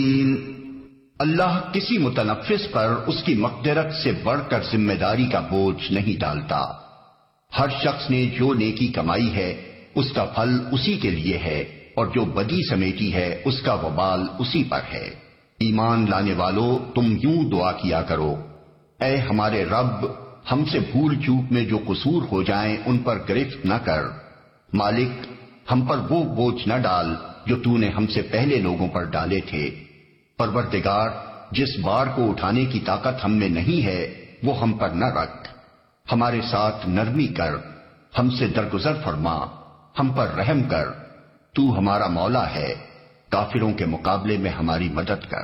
اللہ کسی متنفس پر اس کی مقدرت سے بڑھ کر ذمہ داری کا بوجھ نہیں ڈالتا۔ ہر شخص نے جو نیکی کمائی ہے اس کا پھل اسی کے لیے ہے، اور جو بدی سمیٹی ہے اس کا وبال اسی پر ہے۔ ایمان لانے والو، تم یوں دعا کیا کرو: اے ہمارے رب، ہم سے بھول چوک میں جو قصور ہو جائیں ان پر گرفت نہ کر۔ مالک، ہم پر وہ بوجھ نہ ڈال جو تو نے ہم سے پہلے لوگوں پر ڈالے تھے۔ پروردگار، جس بار کو اٹھانے کی طاقت ہم میں نہیں ہے وہ ہم پر نہ رکھ۔ ہمارے ساتھ نرمی کر، ہم سے درگزر فرما، ہم پر رحم کر۔ تو ہمارا مولا ہے، کافروں کے مقابلے میں ہماری مدد کر۔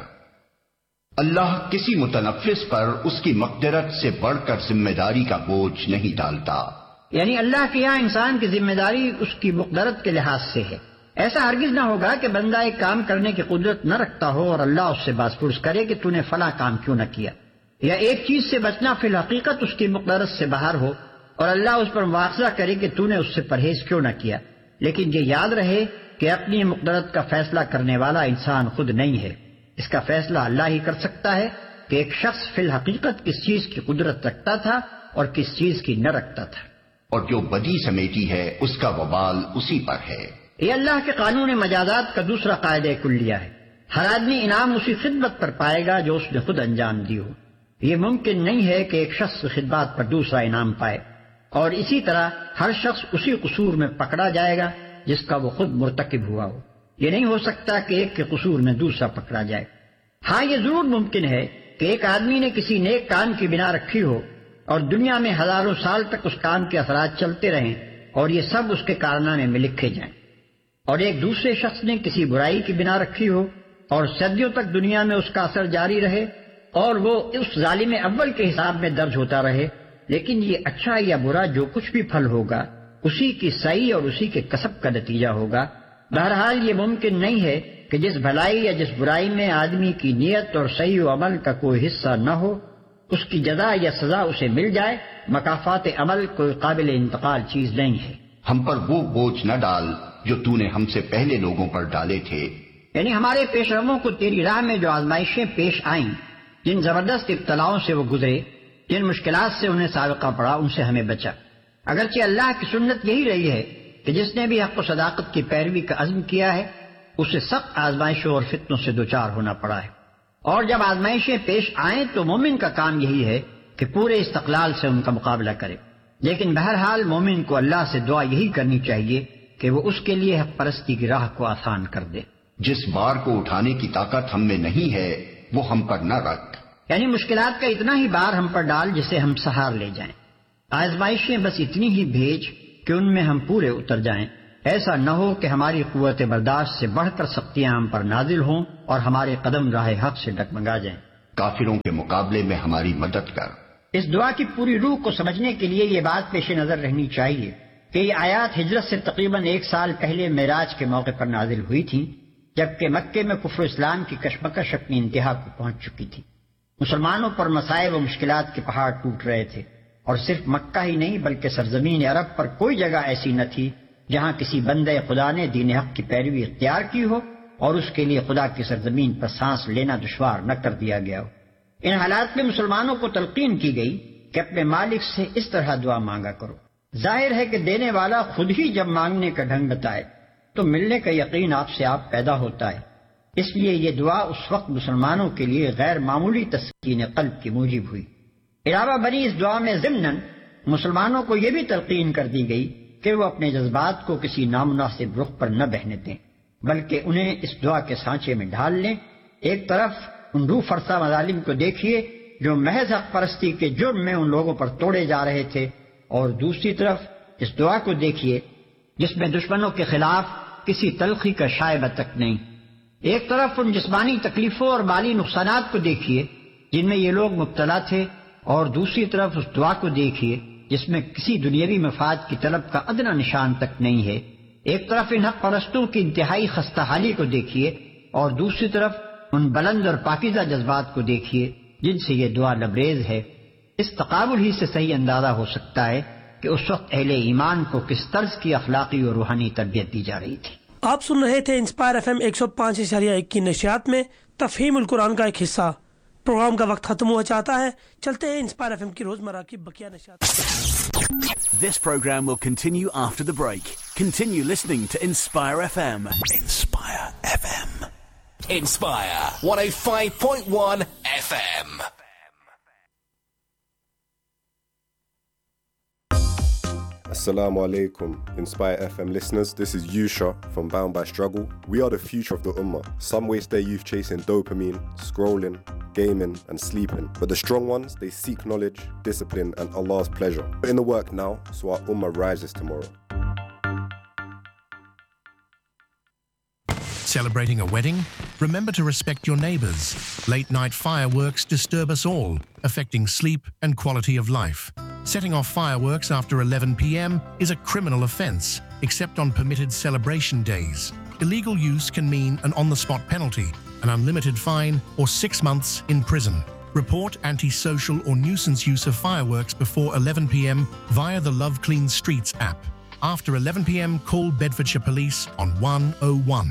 اللہ کسی متنفس پر اس کی مقدرت سے بڑھ کر ذمہ داری کا بوجھ نہیں ڈالتا۔ یعنی اللہ کے یہاں انسان کی ذمہ داری اس کی مقدرت کے لحاظ سے ہے۔ ایسا ہرگز نہ ہوگا کہ بندہ ایک کام کرنے کی قدرت نہ رکھتا ہو اور اللہ اس سے باز پرس کرے کہ تو نے فلاں کام کیوں نہ کیا، یا ایک چیز سے بچنا فی الحقیقت اس کی مقدرت سے باہر ہو اور اللہ اس پر مواخذہ کرے کہ تو نے اس سے پرہیز کیوں نہ کیا۔ لیکن یہ یاد رہے کہ اپنی مقدرت کا فیصلہ کرنے والا انسان خود نہیں ہے، اس کا فیصلہ اللہ ہی کر سکتا ہے کہ ایک شخص فی الحقیقت کس چیز کی قدرت رکھتا تھا اور کس چیز کی نہ رکھتا تھا۔ اور جو بدی سمیٹی ہے اس کا وبال اسی پر ہے۔ یہ اللہ کے قانون مجازات کا دوسرا قاعدہ کلیہ ہے۔ ہر آدمی انعام اسی خدمت پر پائے گا جو اس نے خود انجام دی ہو۔ یہ ممکن نہیں ہے کہ ایک شخص خدمات پر دوسرا انعام پائے، اور اسی طرح ہر شخص اسی قصور میں پکڑا جائے گا جس کا وہ خود مرتکب ہوا ہو۔ یہ نہیں ہو سکتا کہ ایک کے قصور میں دوسرا پکڑا جائے۔ ہاں، یہ ضرور ممکن ہے کہ ایک آدمی نے کسی نیک کام کی بنا رکھی ہو اور دنیا میں ہزاروں سال تک اس کام کے اثرات چلتے رہیں اور یہ سب اس کے کارنامے میں لکھے جائیں، اور ایک دوسرے شخص نے کسی برائی کی بنا رکھی ہو اور صدیوں تک دنیا میں اس کا اثر جاری رہے اور وہ اس ظالم اول کے حساب میں درج ہوتا رہے، لیکن یہ اچھا یا برا جو کچھ بھی پھل ہوگا اسی کی صحیح اور اسی کے کسب کا نتیجہ ہوگا۔ بہرحال یہ ممکن نہیں ہے کہ جس بھلائی یا جس برائی میں آدمی کی نیت اور صحیح و عمل کا کوئی حصہ نہ ہو اس کی جزا یا سزا اسے مل جائے۔ مکافات عمل کوئی قابل انتقال چیز نہیں ہے۔ ہم پر وہ بوجھ نہ ڈال جو تو نے ہم سے پہلے لوگوں پر ڈالے تھے۔ یعنی ہمارے پیش رووں کو تیری راہ میں جو آزمائشیں پیش آئیں، جن زبردست ابتلاؤں سے وہ گزرے، جن مشکلات سے انہیں سابقہ پڑا، ان سے ہمیں بچا۔ اگرچہ اللہ کی سنت یہی رہی ہے کہ جس نے بھی حق و صداقت کی پیروی کا عزم کیا ہے اسے سخت آزمائشوں اور فتنوں سے دوچار ہونا پڑا ہے، اور جب آزمائشیں پیش آئیں تو مومن کا کام یہی ہے کہ پورے استقلال سے ان کا مقابلہ کرے۔ لیکن بہرحال مومن کو اللہ سے دعا یہی کرنی چاہیے کہ وہ اس کے لیے حق پرستی کی راہ کو آسان کر دے۔ جس بار کو اٹھانے کی طاقت ہم میں نہیں ہے وہ ہم پر نہ رکھ۔ یعنی مشکلات کا اتنا ہی بار ہم پر ڈال جسے ہم سہار لے جائیں، آزمائشیں بس اتنی ہی بھیج کہ ان میں ہم پورے اتر جائیں۔ ایسا نہ ہو کہ ہماری قوت برداشت سے بڑھ کر سختیاں ہم پر نازل ہوں اور ہمارے قدم راہ حق سے ڈگمگا جائیں۔ کافروں کے مقابلے میں ہماری مدد کر۔ اس دعا کی پوری روح کو سمجھنے کے لیے یہ بات پیش نظر رہنی چاہیے کہ یہ آیات ہجرت سے تقریباً 1 سال پہلے معراج کے موقع پر نازل ہوئی تھیں، جبکہ مکے میں کفر و اسلام کی کشمکش اپنی انتہا کو پہنچ چکی تھی۔ مسلمانوں پر مصائب و مشکلات کے پہاڑ ٹوٹ رہے تھے، اور صرف مکہ ہی نہیں بلکہ سرزمین عرب پر کوئی جگہ ایسی نہ تھی جہاں کسی بندے خدا نے دین حق کی پیروی اختیار کی ہو اور اس کے لیے خدا کی سرزمین پر سانس لینا دشوار نہ کر دیا گیا ہو۔ ان حالات میں مسلمانوں کو تلقین کی گئی کہ اپنے مالک سے اس طرح دعا مانگا کرو۔ ظاہر ہے کہ دینے والا خود ہی جب مانگنے کا ڈھنگ بتائے تو ملنے کا یقین آپ سے آپ پیدا ہوتا ہے، اس لیے یہ دعا اس وقت مسلمانوں کے لیے غیر معمولی تسکین قلب کی موجب ہوئی۔ علاوہ بری اس دعا میں ضمناً مسلمانوں کو یہ بھی تلقین کر دی گئی کہ وہ اپنے جذبات کو کسی نامناسب رخ پر نہ بہنے دیں، بلکہ انہیں اس دعا کے سانچے میں ڈھال لیں۔ ایک طرف ان روح فرسا مظالم کو دیکھیے جو محض حق پرستی کے جرم میں ان لوگوں پر توڑے جا رہے تھے، اور دوسری طرف اس دعا کو دیکھیے جس میں دشمنوں کے خلاف کسی تلخی کا شائبہ تک نہیں۔ ایک طرف ان جسمانی تکلیفوں اور مالی نقصانات کو دیکھیے جن میں یہ لوگ مبتلا تھے، اور دوسری طرف اس دعا کو دیکھیے جس میں کسی دنیاوی مفاد کی طلب کا ادنا نشان تک نہیں ہے۔ ایک طرف ان حق پرستوں کی انتہائی خستہ حالی کو دیکھیے، اور دوسری طرف ان بلند اور پاکیزہ جذبات کو دیکھیے جن سے یہ دعا لبریز ہے۔ اس تقابل ہی سے صحیح اندازہ ہو سکتا ہے کہ اس وقت اہل ایمان کو کس طرز کی اخلاقی اور روحانی تربیت دی جا رہی تھی۔ آپ سن رہے تھے انسپائر FM 105.1 کی نشریات میں तफहीमुल कुरान का एक हिस्सा। प्रोग्राम का वक्त खत्म हुआ चाहता है, चलते हैं इंस्पायर एफएम की रोजमर्रा की बकिया नशियात। This program will continue after the break. Continue listening to Inspire FM. Inspire FM. Inspire 105.1 FM. Assalamu alaikum, Inspire FM listeners. This is Yusha from Bound by Struggle. We are the future of the Ummah. Some waste their youth chasing dopamine, scrolling, gaming and sleeping. But the strong ones, they seek knowledge, discipline and Allah's pleasure. Put in the work now so our Ummah rises tomorrow. Celebrating a wedding? Remember to respect your neighbours. Late night fireworks disturb us all, affecting sleep and quality of life. Setting off fireworks after 11 p.m. is a criminal offence, except on permitted celebration days. Illegal use can mean an on-the-spot penalty, an unlimited fine, or 6 months in prison. Report antisocial or nuisance use of fireworks before 11 p.m. via the Love Clean Streets app. After 11 p.m, call Bedfordshire Police on 101.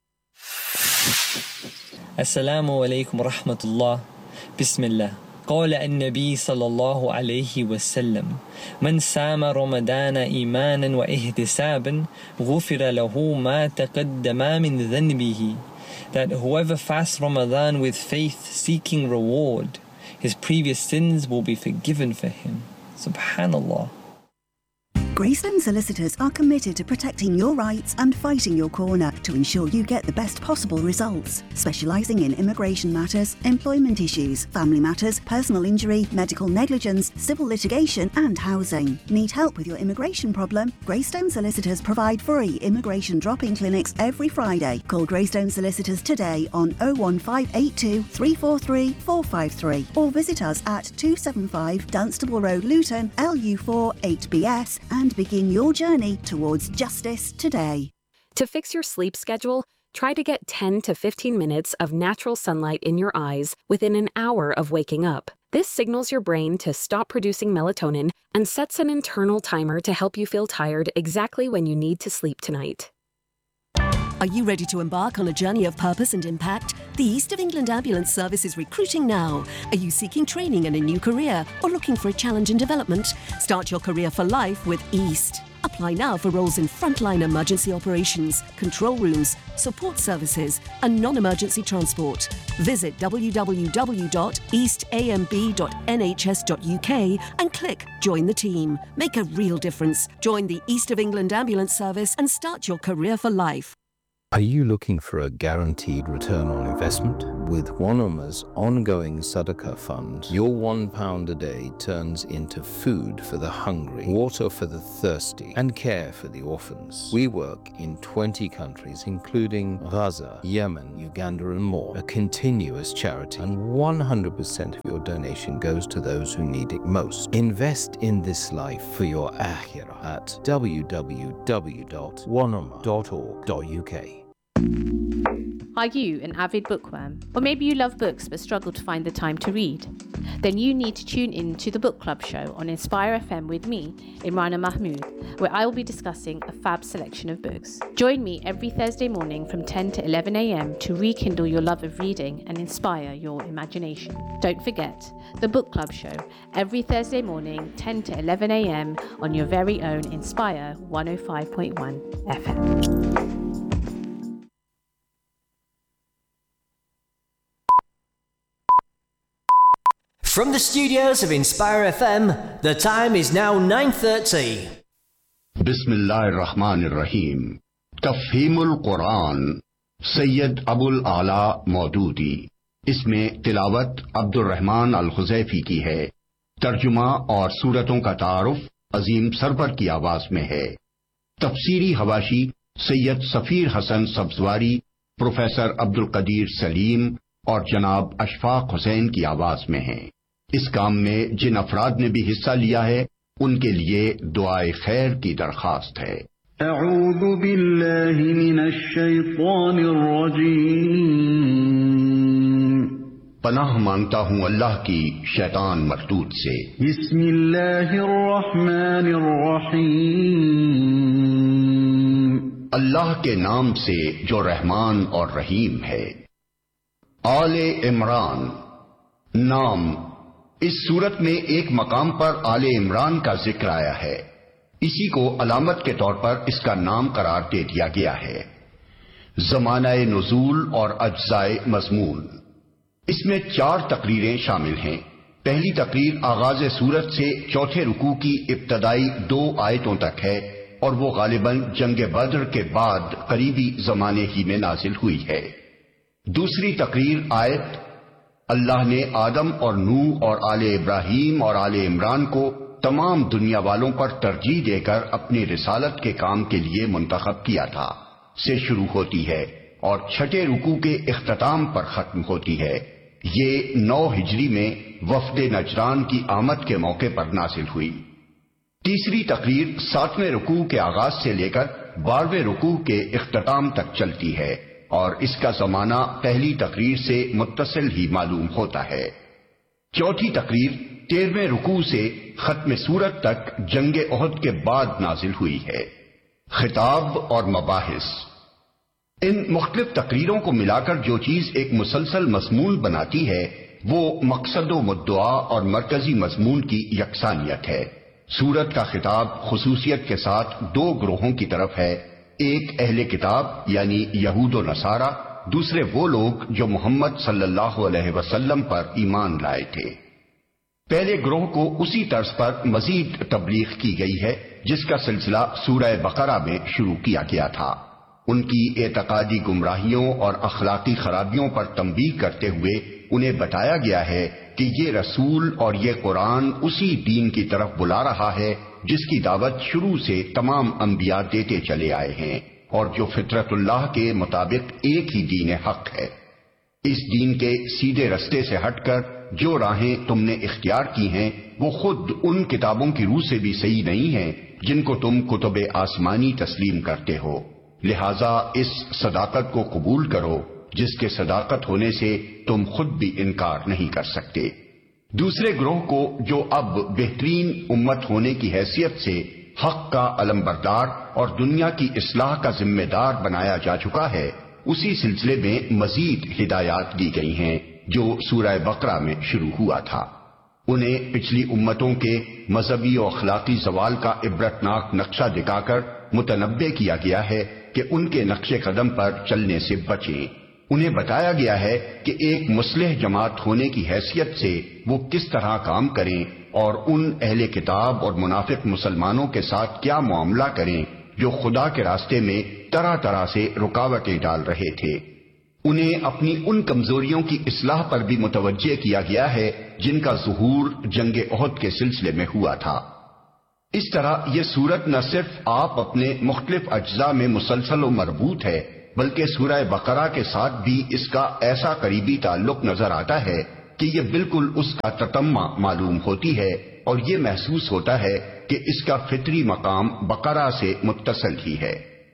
Assalamu alaikum wa rahmatullah. Bismillah. قال النبي صلى الله عليه وسلم من سام رمضان إيمانا واحتسابا غفر له ما تقدم من ذنبه. That whoever fasts Ramadan with faith seeking reward, his previous sins will be forgiven for him. Subhanallah. Greystone Solicitors are committed to protecting your rights and fighting your corner to ensure you get the best possible results. Specialising in immigration matters, employment issues, family matters, personal injury, medical negligence, civil litigation and housing. Need help with your immigration problem? Greystone Solicitors provide free immigration drop-in clinics every Friday. Call Greystone Solicitors today on 01582 343 453 or visit us at 275 Dunstable Road, Luton, LU4 8BS and begin your journey towards justice today. To fix your sleep schedule, try to get 10 to 15 minutes of natural sunlight in your eyes within an hour of waking up. This signals your brain to stop producing melatonin and sets an internal timer to help you feel tired exactly when you need to sleep tonight. Are you ready to embark on a journey of purpose and impact? The East of England Ambulance Service is recruiting now. Are you seeking training in a new career or looking for a challenge in development? Start your career for life with East. Apply now for roles in frontline emergency operations, control rooms, support services and non-emergency transport. Visit www.eastamb.nhs.uk and click Join the Team. Make a real difference. Join the East of England Ambulance Service and start your career for life. Are you looking for a guaranteed return on investment? With One Ummah's ongoing Sadaqah fund, your £1 a day turns into food for the hungry, water for the thirsty, and care for the orphans. We work in 20 countries, including Gaza, Yemen, Uganda, and more. A continuous charity, and 100% of your donation goes to those who need it most. Invest in this life for your akhirah at www.oneummah.org.uk. Are you an avid bookworm? Or maybe you love books but struggle to find the time to read? Then you need to tune in to the Book Club show on Inspire FM with me, Imrana Mahmood, where I will be discussing a fab selection of books. Join me every Thursday morning from 10 to 11 a.m. to rekindle your love of reading and inspire your imagination. Don't forget, the Book Club show, every Thursday morning, 10 to 11 a.m. on your very own Inspire 105.1 FM. From the studios of Inspire FM, the time is now 9:30. बिस्मिल्लाहिर्रहमानिर्रहीम। तफ़हीमुल कुरान सैयद अबुल आला मौदूदी। इसमें तिलावत Abdurrahman अल खुज़ैफी की है। तर्जुमा और सूरतों का तारुफ अजीम सरवर की आवाज में है। तफसीरी हवाशी सैयद सफीर हसन सब्जवारी, प्रोफेसर अब्दुल कदीर सलीम और जनाब अशफाक हुसैन की आवाज में है। इस काम में जिन अफराद ने भी हिस्सा लिया है उनके लिए दुआए खैर की दरखास्त है। अऊज़ु बिल्लाहि मिनश शैतानिर रजीम। पनाह मांगता हूँ अल्लाह की शैतान मरदूद से। बिस्मिल्लाहिर रहमानिर रहीम। अल्लाह के नाम से जो रहमान और रहीम है। آل عمران نام، اس صورت میں ایک مقام پر آل عمران کا ذکر آیا ہے، اسی کو علامت کے طور پر اس کا نام قرار دے دیا گیا ہے۔ زمانہ نزول اور اجزائے مضمون، اس میں 4 تقریریں شامل ہیں۔ پہلی تقریر آغاز سورت سے چوتھے رکوع کی ابتدائی 2 آیتوں تک ہے اور وہ غالباً جنگ بدر کے بعد قریبی زمانے ہی میں نازل ہوئی ہے۔ دوسری تقریر آیت اللہ نے آدم اور نوح اور آل ابراہیم اور آل عمران کو تمام دنیا والوں پر ترجیح دے کر اپنی رسالت کے کام کے لیے منتخب کیا تھا سے شروع ہوتی ہے اور چھٹے رکوع کے اختتام پر ختم ہوتی ہے۔ یہ 9 ہجری میں وفد نجران کی آمد کے موقع پر نازل ہوئی۔ تیسری تقریر 7ویں رکوع کے آغاز سے لے کر 12ویں رکوع کے اختتام تک چلتی ہے اور اس کا زمانہ پہلی تقریر سے متصل ہی معلوم ہوتا ہے۔ چوتھی تقریر 13ویں رکوع سے ختم سورت تک جنگ احد کے بعد نازل ہوئی ہے۔ خطاب اور مباحث، ان مختلف تقریروں کو ملا کر جو چیز ایک مسلسل مضمون بناتی ہے وہ مقصد و مدعا اور مرکزی مضمون کی یکسانیت ہے۔ سورت کا خطاب خصوصیت کے ساتھ 2 گروہوں کی طرف ہے، ایک اہل کتاب یعنی یہود و نصارہ، دوسرے وہ لوگ جو محمد صلی اللہ علیہ وسلم پر ایمان لائے تھے۔ پہلے گروہ کو اسی طرز پر مزید تبلیغ کی گئی ہے جس کا سلسلہ سورہ بقرہ میں شروع کیا گیا تھا۔ ان کی اعتقادی گمراہیوں اور اخلاقی خرابیوں پر تنبیہ کرتے ہوئے انہیں بتایا گیا ہے کہ یہ رسول اور یہ قرآن اسی دین کی طرف بلا رہا ہے جس کی دعوت شروع سے تمام انبیاء دیتے چلے آئے ہیں اور جو فطرت اللہ کے مطابق ایک ہی دین حق ہے۔ اس دین کے سیدھے رستے سے ہٹ کر جو راہیں تم نے اختیار کی ہیں وہ خود ان کتابوں کی روح سے بھی صحیح نہیں ہیں جن کو تم کتب آسمانی تسلیم کرتے ہو، لہذا اس صداقت کو قبول کرو جس کے صداقت ہونے سے تم خود بھی انکار نہیں کر سکتے۔ دوسرے گروہ کو جو اب بہترین امت ہونے کی حیثیت سے حق کا علمبردار اور دنیا کی اصلاح کا ذمہ دار بنایا جا چکا ہے، اسی سلسلے میں مزید ہدایات دی گئی ہیں جو سورہ بقرہ میں شروع ہوا تھا۔ انہیں پچھلی امتوں کے مذہبی و اخلاقی زوال کا عبرتناک نقشہ دکھا کر متنبع کیا گیا ہے کہ ان کے نقش قدم پر چلنے سے بچیں۔ انہیں بتایا گیا ہے کہ ایک مصلح جماعت ہونے کی حیثیت سے وہ کس طرح کام کریں اور ان اہل کتاب اور منافق مسلمانوں کے ساتھ کیا معاملہ کریں جو خدا کے راستے میں طرح طرح سے رکاوٹیں ڈال رہے تھے۔ انہیں اپنی ان کمزوریوں کی اصلاح پر بھی متوجہ کیا گیا ہے جن کا ظہور جنگ احد کے سلسلے میں ہوا تھا۔ اس طرح یہ سورت نہ صرف آپ اپنے مختلف اجزاء میں مسلسل و مربوط ہے بلکہ سورہ بقرہ کے ساتھ بھی اس کا ایسا قریبی تعلق نظر آتا ہے کہ یہ بالکل اس کا تتمہ معلوم ہوتی ہے اور یہ محسوس ہوتا ہے کہ اس کا فطری مقام بقرہ سے متصل ہی ہے۔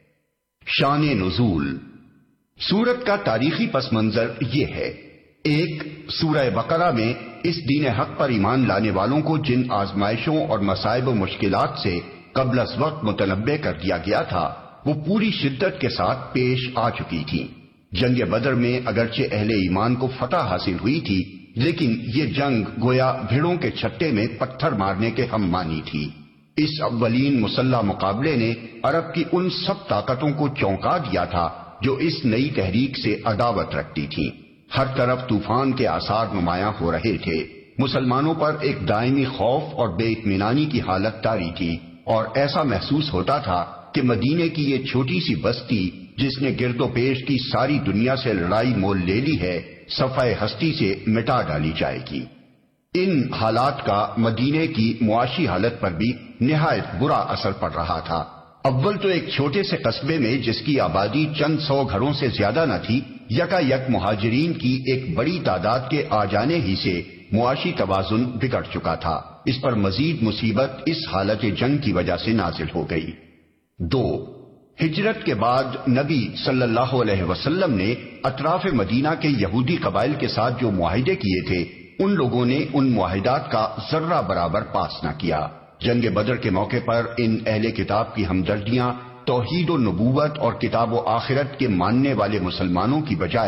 شان نزول، سورت کا تاریخی پس منظر یہ ہے۔ ایک، سورہ بقرہ میں اس دین حق پر ایمان لانے والوں کو جن آزمائشوں اور مصائب و مشکلات سے قبل از وقت متنبع کر دیا گیا تھا وہ پوری شدت کے ساتھ پیش آ چکی تھی۔ جنگ بدر میں اگرچہ اہل ایمان کو فتح حاصل ہوئی تھی لیکن یہ جنگ گویا بھیڑوں کے چھٹے میں پتھر مارنے کے ہم مانی تھی۔ اس اولین مسلح مقابلے نے عرب کی ان سب طاقتوں کو چونکا دیا تھا جو اس نئی تحریک سے عداوت رکھتی تھیں۔ ہر طرف طوفان کے آثار نمایاں ہو رہے تھے۔ مسلمانوں پر ایک دائمی خوف اور بے اطمینانی کی حالت طاری تھی اور ایسا محسوس ہوتا تھا کہ مدینے کی یہ چھوٹی سی بستی جس نے گرد و پیش کی ساری دنیا سے لڑائی مول لے لی ہے صفحہ ہستی سے مٹا ڈالی جائے گی۔ ان حالات کا مدینے کی معاشی حالت پر بھی نہایت برا اثر پڑ رہا تھا۔ اول تو ایک چھوٹے سے قصبے میں جس کی آبادی چند 100 گھروں سے زیادہ نہ تھی، یکا یک مہاجرین کی ایک بڑی تعداد کے آ جانے ہی سے معاشی توازن بگڑ چکا تھا۔ اس پر مزید مصیبت اس حالت جنگ کی وجہ سے نازل ہو گئی۔ 2، ہجرت کے بعد نبی صلی اللہ علیہ وسلم نے اطراف مدینہ کے یہودی قبائل کے ساتھ جو معاہدے کیے تھے ان لوگوں نے ان معاہدات کا ذرہ برابر پاس نہ کیا۔ جنگ بدر کے موقع پر ان اہل کتاب کی ہمدردیاں توحید و نبوت اور کتاب و آخرت کے ماننے والے مسلمانوں کی بجائے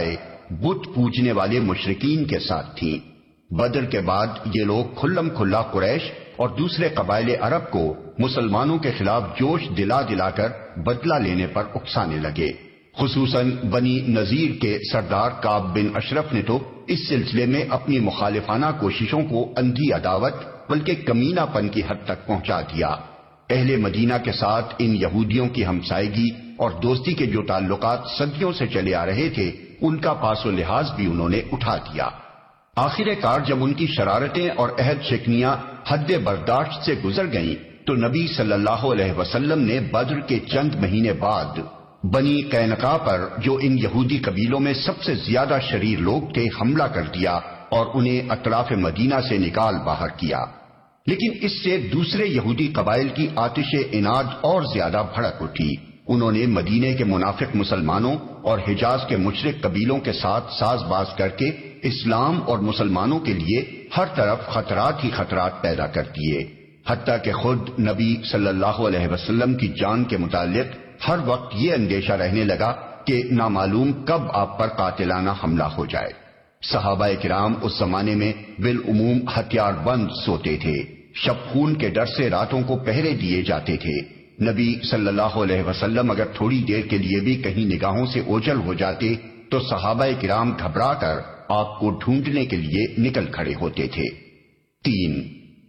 بت پوجنے والے مشرکین کے ساتھ تھیں۔ بدر کے بعد یہ لوگ کھلم کھلا قریش اور دوسرے قبائل عرب کو مسلمانوں کے خلاف جوش دلا دلا کر بدلہ لینے پر اکسانے لگے۔ خصوصاً بنی نذیر کے سردار کعب بن اشرف نے تو اس سلسلے میں اپنی مخالفانہ کوششوں کو اندھی عداوت بلکہ کمینہ پن کی حد تک پہنچا دیا۔ اہل مدینہ کے ساتھ ان یہودیوں کی ہمسائیگی اور دوستی کے جو تعلقات صدیوں سے چلے آ رہے تھے ان کا پاس و لحاظ بھی انہوں نے اٹھا دیا۔ آخر کار جب ان کی شرارتیں اور عہد شکنیاں حد برداشت سے گزر گئیں تو نبی صلی اللہ علیہ وسلم نے بدر کے چند مہینے بعد بنی قینقاع پر جو ان یہودی قبیلوں میں سب سے زیادہ شریر لوگ تھے حملہ کر دیا اور انہیں اطراف مدینہ سے نکال باہر کیا۔ لیکن اس سے دوسرے یہودی قبائل کی آتش اناد اور زیادہ بھڑک اٹھی۔ انہوں نے مدینے کے منافق مسلمانوں اور حجاز کے مشرک قبیلوں کے ساتھ ساز باز کر کے اسلام اور مسلمانوں کے لیے ہر طرف خطرات ہی خطرات پیدا کر دیے، حتیٰ کہ خود نبی صلی اللہ علیہ وسلم کی جان کے متعلق ہر وقت یہ اندیشہ رہنے لگا کہ نامعلوم کب آپ پر قاتلانہ حملہ ہو جائے۔ صحابہ کرام اس زمانے میں بالعموم ہتھیار بند سوتے تھے، شب خون کے ڈر سے راتوں کو پہرے دیے جاتے تھے۔ نبی صلی اللہ علیہ وسلم اگر تھوڑی دیر کے لیے بھی کہیں نگاہوں سے اوجھل ہو جاتے تو صحابہ کرام گھبرا کر آپ کو ڈھونڈنے کے لیے نکل کھڑے ہوتے تھے۔ 3.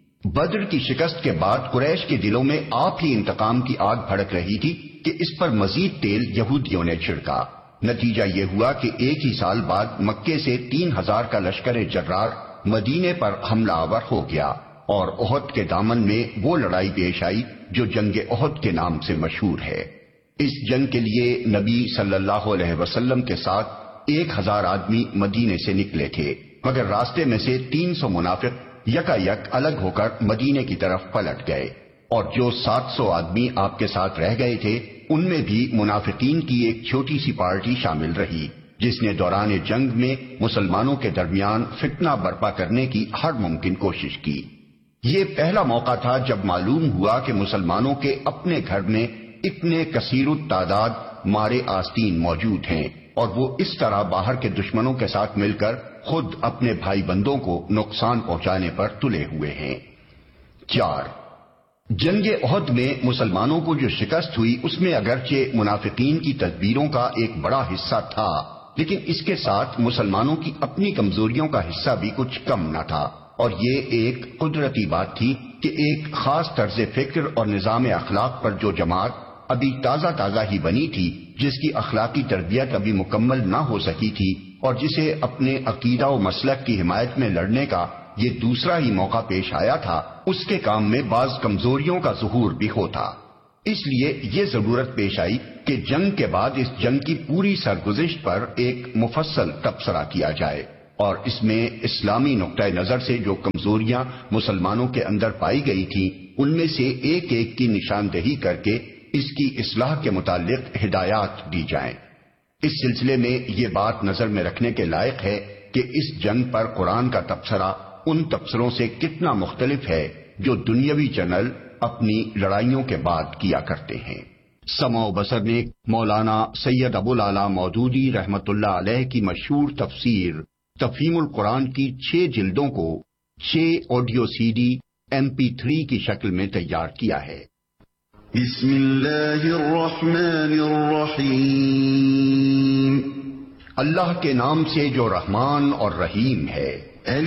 بدر کی شکست کے بعد قریش کے دلوں میں آپ ہی انتقام کی آگ بھڑک رہی تھی کہ اس پر مزید تیل یہودیوں نے چھڑکا۔ نتیجہ یہ ہوا کہ ایک ہی سال بعد مکے سے 3000 کا لشکر جرار مدینے پر حملہ آور ہو گیا اور احد کے دامن میں وہ لڑائی پیش آئی جو جنگ احد کے نام سے مشہور ہے۔ اس جنگ کے لیے نبی صلی اللہ علیہ وسلم کے ساتھ 1000 آدمی مدینے سے نکلے تھے، مگر راستے میں سے 300 منافق یکا یک الگ ہو کر مدینے کی طرف پلٹ گئے، اور جو 700 آدمی آپ کے ساتھ رہ گئے تھے ان میں بھی منافقین کی ایک چھوٹی سی پارٹی شامل رہی جس نے دوران جنگ میں مسلمانوں کے درمیان فتنہ برپا کرنے کی ہر ممکن کوشش کی۔ یہ پہلا موقع تھا جب معلوم ہوا کہ مسلمانوں کے اپنے گھر میں اتنے کثیر التعداد مارے آستین موجود ہیں اور وہ اس طرح باہر کے دشمنوں کے ساتھ مل کر خود اپنے بھائی بندوں کو نقصان پہنچانے پر تلے ہوئے ہیں۔ 4. جنگ احد میں مسلمانوں کو جو شکست ہوئی اس میں اگرچہ منافقین کی تدبیروں کا ایک بڑا حصہ تھا، لیکن اس کے ساتھ مسلمانوں کی اپنی کمزوریوں کا حصہ بھی کچھ کم نہ تھا، اور یہ ایک قدرتی بات تھی کہ ایک خاص طرز فکر اور نظام اخلاق پر جو جماعت ابھی تازہ ہی بنی تھی، جس کی اخلاقی تربیت ابھی مکمل نہ ہو سکی تھی اور جسے اپنے عقیدہ و مسلک کی حمایت میں لڑنے کا یہ دوسرا ہی موقع پیش آیا تھا، اس کے کام میں بعض کمزوریوں کا ظہور بھی ہوتا۔ اس لیے یہ ضرورت پیش آئی کہ جنگ کے بعد اس جنگ کی پوری سرگزشت پر ایک مفصل تبصرہ کیا جائے اور اس میں اسلامی نقطۂ نظر سے جو کمزوریاں مسلمانوں کے اندر پائی گئی تھیں ان میں سے ایک ایک کی نشاندہی کر کے اس کی اصلاح کے متعلق ہدایات دی جائیں۔ اس سلسلے میں یہ بات نظر میں رکھنے کے لائق ہے کہ اس جنگ پر قرآن کا تبصرہ ان تبصروں سے کتنا مختلف ہے جو دنیاوی جنرل اپنی لڑائیوں کے بعد کیا کرتے ہیں۔ سمع و بصر نے مولانا سید ابو العلا مودودی رحمت اللہ علیہ کی مشہور تفسیر تفہیم القرآن کی 6 جلدوں کو 6 آڈیو CD MP3 کی شکل میں تیار کیا ہے۔ بسم اللہ الرحمن الرحیم، اللہ کے نام سے جو رحمان اور رحیم ہے۔